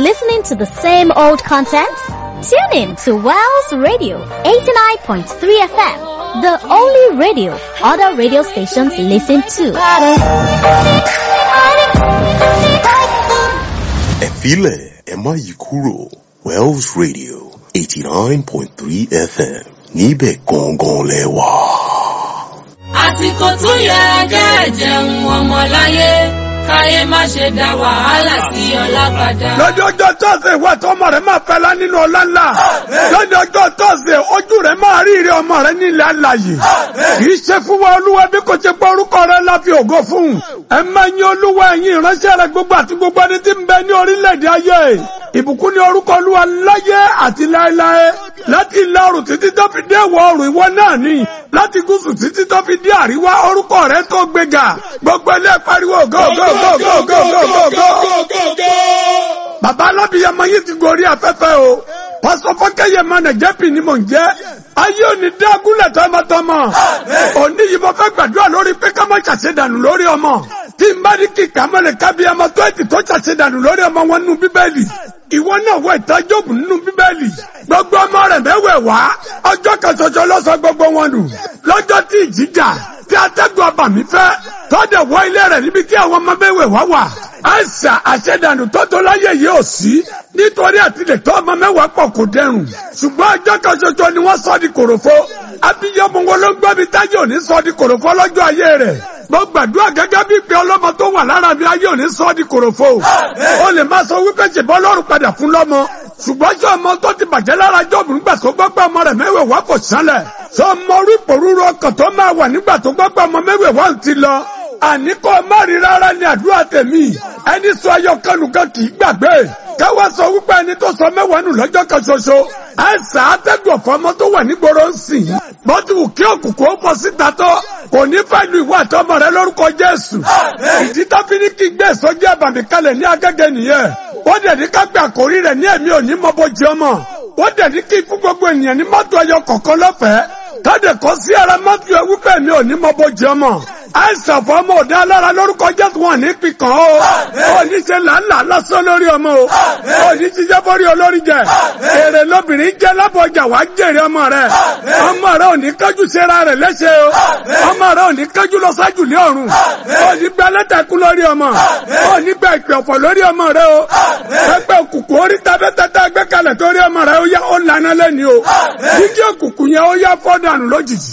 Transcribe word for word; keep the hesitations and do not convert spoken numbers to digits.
listening to the same old content? Tune in to Wells Radio eighty-nine point three F M, the only radio other radio stations listen to. Ẹ filẹ̀, ẹ má yí kúrò. Wells Radio eighty-nine point three F M, níbẹ̀ gangan lẹ wà. Àsìkò tún yẹ kẹ́ jẹun ọmọláyé, káyé má ṣe dá wàhálà sí ọlábàdà. Lọ́jọ́ ọjọ́ tọ́sẹ̀ ìwà tọmọ rẹ̀ máa fẹ́ lá nínú ọlá ńlá. Lọ́jọ́ ọjọ́ tọ́sẹ̀ ojú rẹ̀ máa rí ire ọmọ rẹ̀ nílẹ̀ alàyè. Kì í ṣe fún wa Olúwa bí kò ṣe pé orúkọ rẹ̀ la fi ògo fún. Ẹ máa yin Olúwa ẹ̀yin ìránṣẹ́ rẹ̀ gbogbo àti gbogbo ẹni tí ń bẹ ní orílẹ̀-èdè ayé. Ìbùkún ni orúkọ Olúwa láyé àti láéláé. Láti ìlà oòrùn títí tó fi dé ìwọ̀ oòrùn ìwọ náà ni. Láti gúúsù títí tó fi dé àríwá orúkọ rẹ̀ tó gbéga. Gbogbo ilé pariwo go go go go go go go go go. Bàbá alábìyamọ yìí ti gorí afẹ́fẹ́ o. Pásítọ̀ Fọ́kẹ́yẹ Mánẹ̀jẹ́pì ni mò ń jẹ́. Ayé òní dé agúnlẹ̀ tọmọtọmọ. Òní yìí mo fẹ́ gbàdúrà lórí pé ká má ṣàṣedànù lórí ọmọ. Tí n bá ní kíkà mọ́lẹ̀ kábíyamọ tó ètì tó ṣàṣedànù lórí ọmọ wọn nínú Bíbélì. Ìwọ náà wọ ìtàn Jóòbù nínú Bíbélì. Gbogbo ọmọ rẹ̀ mẹ́wẹ̀ wá. Ọjọ́ kan ṣoṣo ló sọ gbogbo wọn nù. Lọ́jọ́ tí ìjìjà tí atẹ́gùn abàmì fẹ́ tọ́dẹ̀ wọ ilé rẹ̀ níbi tí àwọn ọmọ mẹ́wẹ̀ wá wà. Àìsà àṣẹdànù tó tó láyé yìí ò sí nítorí àtìlẹ̀ tó ọmọ mẹ́wàá pọ̀ kò dẹrùn. Ṣùgbọ́n ọjọ́ kan ṣoṣo ni wọ́n sọ di kòròfo. Abiyamọ wọn ló gbọ́ mi táyé òní sọ di kòròfo lọ́jọ́ ayé rẹ̀. Mo gbàdúrà gẹ́gẹ́ bí pé ọlọ́mọ tó wà lára mi ayé òní sọ di kòròfo. O lè máa sọ wípé ṣèbọ́ Ọlọ́run padà fún lọ́mọ. Ṣùgbọ́n ṣé ọmọ tó ti bàjẹ́ lára Jóòbù nígbà tó gbọ́ pé ọmọ rẹ̀ mẹ́wẹ̀ wá kò sánlẹ̀. Ṣé ọmọ orí pòrúurú ọkàn tó máa wà nígbà tó gbọ́ pé ọmọ mẹ́wẹ̀ wá ń ti lọ? Àní kò má rí rárá ní àdúrà tèmi. Ẹni sọ ayọ̀ kanu kan kì í gbàgbé. Káwá sọ wípé ẹni tó sọ mẹ́wàá nù lọ́jọ́ kan ṣoṣo. Àìsàn àtẹ́gùn ọ̀fọ̀ ọmọ tó wà nígboro ń sìn. Bọ́tù kí òkùnkùn ó pọ̀ síta tó. Kò ní fẹ́ lu ìwà àtọmọ rẹ lórúkọ Jésù. Ìdí tó fi ní kí gbé ìsọjí àbàmì kalẹ̀ ní Agége nìyẹn. Wọ́n dẹ̀ ní ká gbé àkórí rẹ̀ ní ẹ̀mí òní mọ́bọ́jì ọmọ. Wọ́n dẹ̀ ní kí fún gbogbo ènìyàn ní mọ́tò ẹyọ kọ̀ọ̀kan lọ́fẹ̀ẹ́. Tọ́dẹ̀ kọ́ sí ara mọ́tò ẹ wípé ẹ̀mí òní mọ́bọ́jì ọmọ. Àìsàn fún ọmọ òde alára lórúkọ Jésù wọn ní pìkàn o. Ó ní ṣe làálàá lásán lórí ọmọ o. Ó ní ṣiṣẹ́ bórí olórí jẹ. Èrè lóbìnrin jẹ́ lábọ̀jà wàá jèrè ọmọ rẹ̀. Ọmọ rẹ̀ ò ní kájú ṣera rẹ̀ léṣe o. Ọmọ rẹ̀ ò ní kájú lọ sájú ní ọ̀run. Ó ní gba lẹ́tẹ̀kú lórí ọmọ. Ó ní gba ìpè ọ̀fọ̀ lórí ọmọ rẹ̀ o. Ẹgbẹ́ òkùnkùn orí tabẹ́tẹ́tẹ́ gbẹ́kalẹ̀ torí ọmọ rẹ̀ ó yá ó lànà lẹ́ni o. Jíjí òkùnkùn yẹn ó yá fọ́ dànù lójijì.